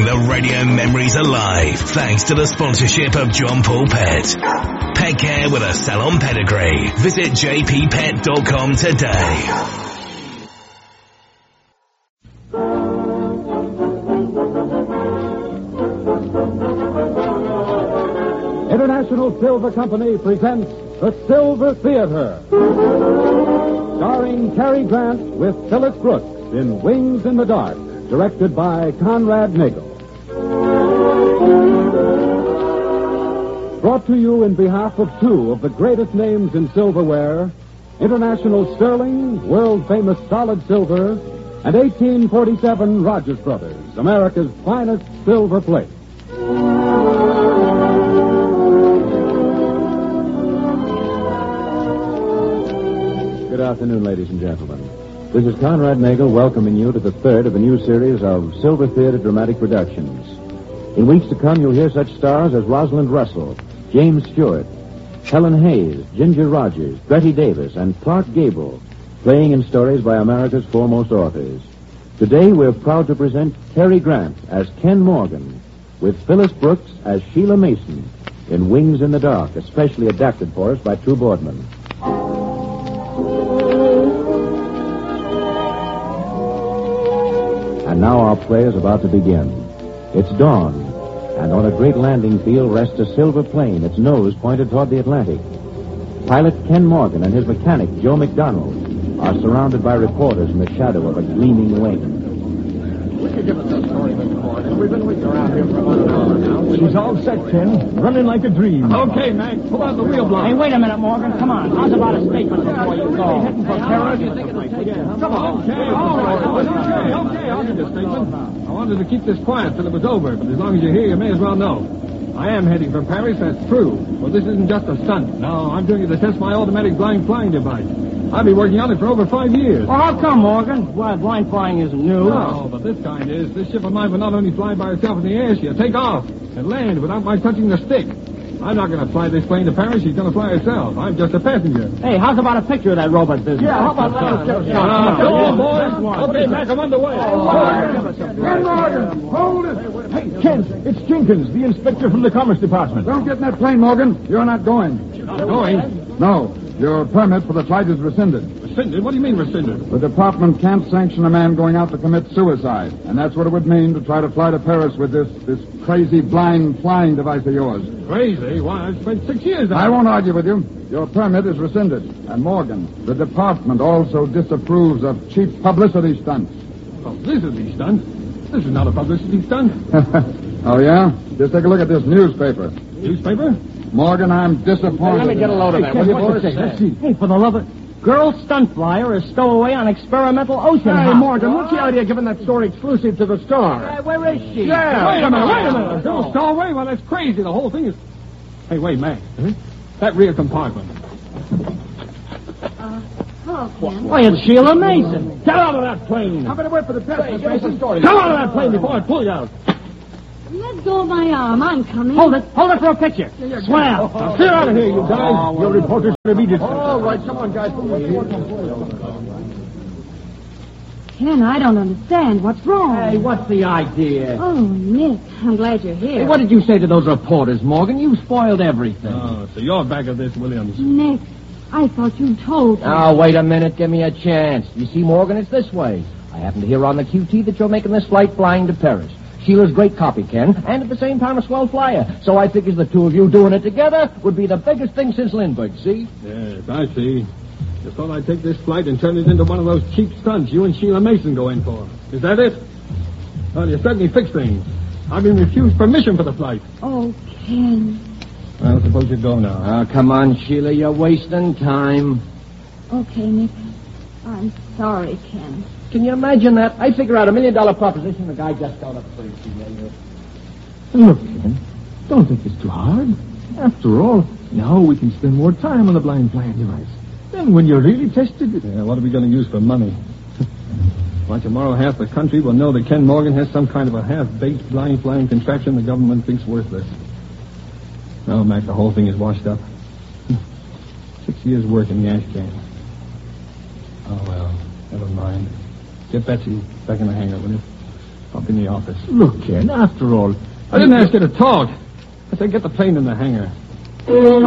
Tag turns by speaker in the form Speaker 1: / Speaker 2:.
Speaker 1: the radio memories alive thanks to the sponsorship of John Paul Pet. Pet care with a salon pedigree. Visit jppet.com today.
Speaker 2: International Silver Company presents The Silver Theater, starring Cary Grant with Phyllis Brooks in Wings in the Dark, directed by Conrad Nagel. Brought to you in behalf of two of the greatest names in silverware, International Sterling, world-famous solid silver, and 1847 Rogers Brothers, America's finest silver plate. Good afternoon, ladies and gentlemen. This is Conrad Nagel welcoming you to the third of a new series of Silver Theater dramatic productions. In weeks to come, you'll hear such stars as Rosalind Russell, James Stewart, Helen Hayes, Ginger Rogers, Betty Davis, and Clark Gable, playing in stories by America's foremost authors. Today, we're proud to present Cary Grant as Ken Morgan, with Phyllis Brooks as Sheila Mason in Wings in the Dark, especially adapted for us by True Boardman. And now our play is about to begin. It's dawn, and on a great landing field rests a silver plane, its nose pointed toward the Atlantic. Pilot Ken Morgan and his mechanic, Joe McDonald, are surrounded by reporters in the shadow of a gleaming wing.
Speaker 3: Will you give us that story, Mr. Morgan? We've been waiting around here for about an hour now.
Speaker 4: She's all set, Ken. Running like a dream.
Speaker 3: Okay, Mac. Pull out the wheel block.
Speaker 5: Hey, wait a minute, Morgan. Come on. How's about a statement before you go?
Speaker 3: Heading for terror? Come on. Okay, all right. Okay, I'll give you a statement. I wanted to keep this quiet till it was over, but as long as you're here, you may as well know. I am heading for Paris, that's true. But this isn't just a stunt. No, I'm doing it to test my automatic blind flying device. I've been working on it for over 5 years.
Speaker 5: Well, how come, Morgan? Why, blind flying isn't new.
Speaker 3: No, but this kind is. This ship of mine will not only fly by herself in the air, she'll take off and land without my touching the stick. I'm not going to fly this plane to Paris. She's going to fly herself. I'm just a passenger.
Speaker 5: Hey, how's about a picture of that robot business?
Speaker 3: Yeah, how about that? Come on, boys. Okay, Mac, I'm underway.
Speaker 4: Ken Morgan, hold it. Hey, Ken, it's Jenkins, the inspector from the Commerce Department.
Speaker 2: Don't get in that plane, Morgan. You're not going.
Speaker 3: Going?
Speaker 2: No. Your permit for the flight is rescinded.
Speaker 3: Rescinded? What do you mean rescinded?
Speaker 2: The department can't sanction a man going out to commit suicide. And that's what it would mean to try to fly to Paris with this crazy blind flying device of yours.
Speaker 3: Crazy? Why, I've spent 6 years.
Speaker 2: I won't argue with you. Your permit is rescinded. And Morgan, the department also disapproves of cheap publicity stunts.
Speaker 3: Publicity stunt? This is not a publicity stunt.
Speaker 2: Oh, yeah? Just take a look at this newspaper.
Speaker 3: Newspaper?
Speaker 2: Morgan, I'm disappointed.
Speaker 5: Let me get a load of that.
Speaker 4: Ken,
Speaker 5: Will you,
Speaker 4: what's
Speaker 5: boys?
Speaker 4: it say? Let's see.
Speaker 5: Hey, for the love of... Girl stunt flyer is stowaway on experimental ocean
Speaker 4: Hey,
Speaker 5: hop.
Speaker 4: Morgan, what's the idea of giving that story exclusive to the Star?
Speaker 5: Where is she?
Speaker 4: Yeah.
Speaker 3: Wait a minute. Don't stall away. Well, that's crazy. The whole thing is... Hey, wait, Mac. That rear compartment.
Speaker 6: Hello, Ken.
Speaker 5: Why, it's Sheila Mason.
Speaker 3: Get out of that plane.
Speaker 4: I'm going to wait for the test, Miss Mason.
Speaker 3: Come out of that plane before I pull you out.
Speaker 6: Let go of my arm. I'm coming.
Speaker 5: Hold it for a picture. Swell.
Speaker 3: Now, clear out of here, you guys.
Speaker 4: Your reporters immediately.
Speaker 3: All right, come on, guys.
Speaker 6: Ken, I don't understand. What's wrong?
Speaker 5: Hey, what's the idea?
Speaker 6: Oh, Nick, I'm glad you're here.
Speaker 5: Hey, what did you say to those reporters, Morgan? You spoiled everything.
Speaker 3: Oh, so you're back of this, Williams.
Speaker 6: Nick, I thought you told me.
Speaker 5: Now, wait a minute. Give me a chance. You see, Morgan, it's this way. I happen to hear on the QT that you're making this flight flying to Paris. Sheila's great copy, Ken, and at the same time a swell flyer. So I figures the two of you doing it together would be the biggest thing since Lindbergh, see?
Speaker 3: Yes, I see. Just thought I'd take this flight and turn it into one of those cheap stunts you and Sheila Mason go in for. Is that it? Well, you certainly fixed things. I've been refused permission for the flight.
Speaker 6: Oh, Ken.
Speaker 3: Well, suppose you go now.
Speaker 5: Oh, come on, Sheila. You're wasting time.
Speaker 6: Okay, Nick. I'm sorry, Ken.
Speaker 5: Can you imagine that? I figure out $1 million proposition. The guy just got up for it.
Speaker 4: Look, Ken, don't take this too hard. After all, now we can spend more time on the blind flying device. Then when you're really tested...
Speaker 3: Yeah, what are we going to use for money? Why, tomorrow half the country will know that Ken Morgan has some kind of a half-baked blind flying contraption the government thinks worthless. No, Mac, the whole thing is washed up. 6 years' work in the ash can. Oh, well, never mind. Get Betsy back in the hangar, will you? Up in the office.
Speaker 4: Look, Ken, after all...
Speaker 3: I didn't ask you to talk. I said get the plane in the hangar.